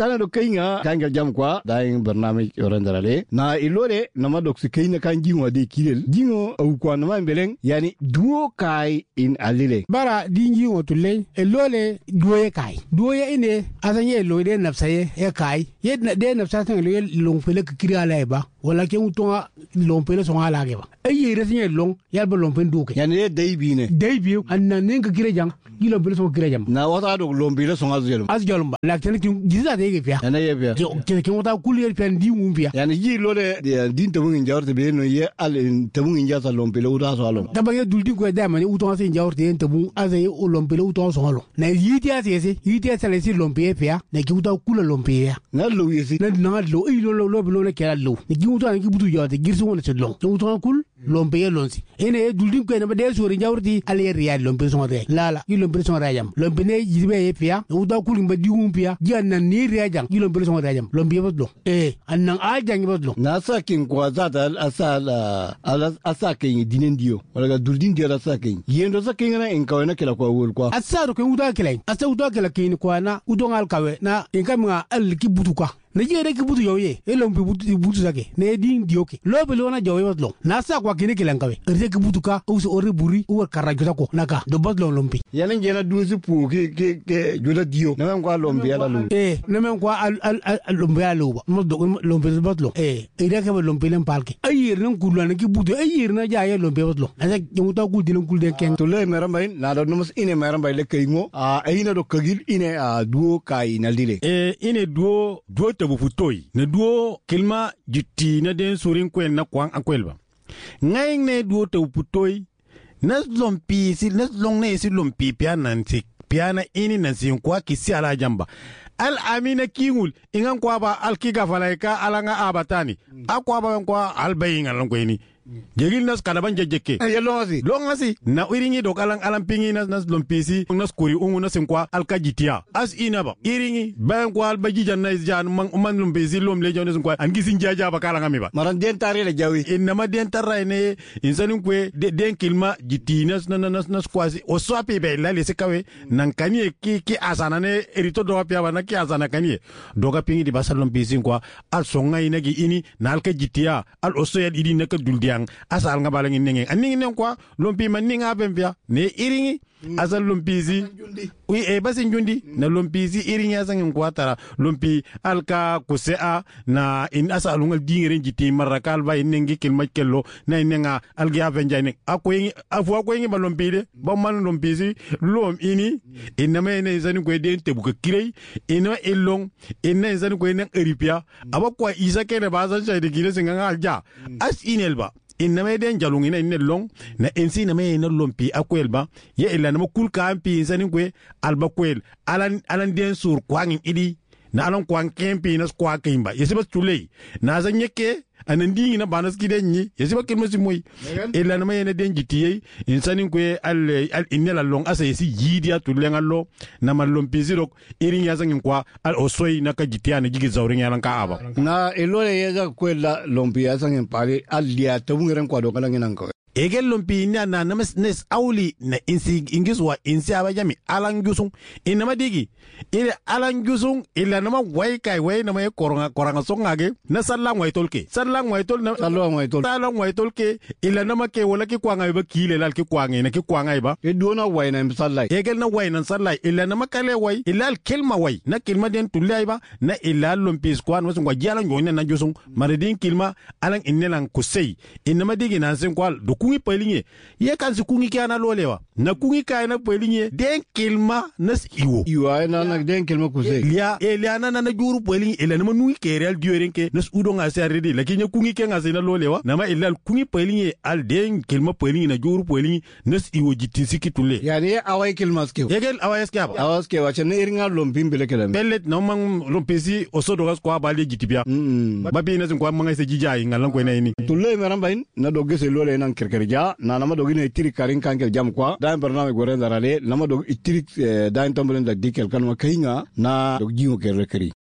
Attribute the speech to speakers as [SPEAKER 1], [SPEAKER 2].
[SPEAKER 1] kana do kainga kangel jam kwa daing barnamij orandarale na ilore nama doksi kaina kan jingo de kilel jingo au kwa nama mbeleng yani duo kai in alile
[SPEAKER 2] bara dingi wotulle elole duoye kai duoye ine asanye lo de nafsaye e kai ye de nafsa tan lo longpele kiri ala ba wala ke utonga longpele so ala ge ba e resnye long yalba longpen duke
[SPEAKER 1] yani de daybi
[SPEAKER 2] anna nenga kire jang yilo bele so kire jam
[SPEAKER 1] na wata do lombile so
[SPEAKER 2] azjelum ba la tan ki jiza de ge pia
[SPEAKER 1] ana ye pia
[SPEAKER 2] ke wata kulier pen di mum pia
[SPEAKER 1] yani ji lo de din tamu njawte be no ye al tamu njasa lombile uta so alo
[SPEAKER 2] tabaye duldi ko da mani utonga se njawte tamu azaye o lombile utonga so alo na yiti asese si lombile pia na ki uta kula lombile
[SPEAKER 1] na lo yesi
[SPEAKER 2] na lo lo ke lo ni ki uta ki butu yote girsu wona se lo utonga kul lombeye lonsi ene duldi ko na de sori njawti ale riya lombeye so re la ki lombeye so rajam lombeye yibe ye pia uta kul mba dium pia janna ni riya jang ki lombeye so rajam lombeye botlo annan a jangi botlo
[SPEAKER 1] na sakin ko zata asa kin dinen dio wala duldin dio sakin yendo sakin na en kawena kala ko wol ko
[SPEAKER 2] asa ko uta kala kin ko na udongal kawe na en kamga al ki butuka na jere ki butu yoye elom bi butu sake ne din dioke lobe lona jawe watlo na sa kwa kine kilankawe erde ki butu ka uso ore buri uwer karajo ko naka do batlo lompi
[SPEAKER 1] yanen jena duzi pu ke jola dio na men kwa lompi ala lu
[SPEAKER 2] na men kwa al lompi ala lu mo do lompi batlo ide ke lompi len palke ayir nan kulana ki butu ayir na jaye lompi batlo na jamuta kul dinen kul den ken
[SPEAKER 1] to le merambay na do numus ine merambay le kaymo ayina do kagil ine duo kai na lile
[SPEAKER 3] ine duo tabu futoi ne duo kilma jitti na den sorin kwen na kwang akwelba ngay ne duo tabu futoi na lompi si na long ne si lompi piana ini na sin kwa kisi ala jamba al amina kingul ingan kwa ba al kiga falaika alanga abatani akwa ba kwa al bayinga longweni jegil nas kadaban jejeke longasi na iringi do alang pingi nas lompisi nas kuri ungu nas kwa alkajitia as inaba iringi ban kwa albajijan na jan man lompisi lom le jones kwa angisi njaja ba kala ngami ba
[SPEAKER 1] maran den tare le jawi
[SPEAKER 3] inama den tarai ne insanin kwe den kilma jitinas nas kwasi o swapi be la le sekawe nan kanie ki asana ne erito do apia bana ki asana kanie doga pingi di basal lompisi kwa al songa inagi ini na alkajitia al osoyad idi naka duldia asal nga balangi nenge aningi nen kwa lompi man ninga bembia ne iringi asal lompisi wi basi njundi na lompisi iringi asangin kwa tara lompi alka kusea na in asal ngal dingere jiti marakal ba inengi kilma kello na inenga algi avenja ne akoyi afwa ko ngi balompide ba man lompisi lom ini iname ne zani ko den tebuka kirei ino elong inne zani ko ne eripia abakwa isakene bazan shaide gile singa alja as inelba iname den jalung ina inne long na ensi na me ina lompi akwelba ye ila na makul kampi insani kwe alba kwel alan den sur kwangin idi na alan kwang kempi na kwa kimba yesiba tulei na zanyeke anandi ina banas kidenyi yesiba kelmosi moy ila na me ina den jitiye insani kwe al inela long asa yesi yidia tulenga lo na malompi zirok irin yazangin kwa al osoi na ka jitia na jigi zawrin yalan ka aba
[SPEAKER 1] na elole yeza kwela lompi yazangin pare al dia tabungeren kwa do kala nginan ko
[SPEAKER 3] egel lompi na nes auli na ingiswa insi abajami alangusung inama digi ile alangusung ila nama wai kai wai nama koranga songage na sallang wai tolke na sallang wai tolke ila nama ke wala ki kwanga ba kile lal ki kwanga na ki kwanga ba
[SPEAKER 1] edona wai na sallai
[SPEAKER 3] egel na wai na sallai ila nama kale wai ila al kilma wai na kilma den tulai ba na ila lompi skwan wasu kwa jalan ngone na jusung maredin kilma alang innelan kusei inama digi na sen kwal kungi pelinye ye kan si kungi kana lolewa na kungi kana pelinye den kilma nas iwo
[SPEAKER 1] na den kilma kuse
[SPEAKER 3] ya eliana na juru pelinye elana manui kerel diorenke nas udo nga saridi lakini kungi kenga sina lolewa na ma ilal kungi pelinye al den kilma pelinye na juru pelinye nas iwo jitisiki tule
[SPEAKER 1] yani awai kilma ske
[SPEAKER 3] yegel awai ske aba
[SPEAKER 1] awai ske wacha ne iringa lompi mbele kelam
[SPEAKER 3] bellet no man lompesi osodo gas kwa bali jitibia babi na sin kwa manga se jijai ngalan ko ne ni
[SPEAKER 1] tule merambain na dogese lole nan kerkerja na nama dogine itiri karin kankel jam kwa dan barnamij goren darale nama dog itiri dan tambulen da dikel kan ma kainga na dog jiwo kerkeri